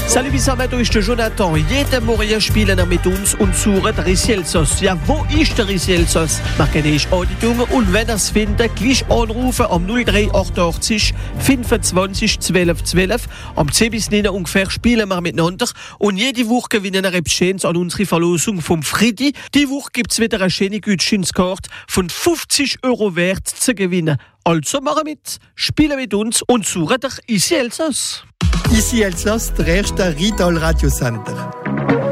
Salut Bissamet, ist der Jonathan. Jeden Morgen spielen wir mit uns und suchen den Risselsos. Ja, wo ist der Risselsos? Machen ist Auditung und wenn ihr es findet, gleich anrufen am 0388 25 12 12. Am 10 bis 9 ungefähr spielen wir miteinander und jede Woche gewinnen wir etwas Schönes an unsere Verlosung vom Friedi. Die Woche gibt es wieder eine schöne Gutscheinskarte von 50 € wert zu gewinnen. Also machen mit, spielen mit uns und suchen dich Ici Elsass. Ici Elsass, der erste Rital Radiosender.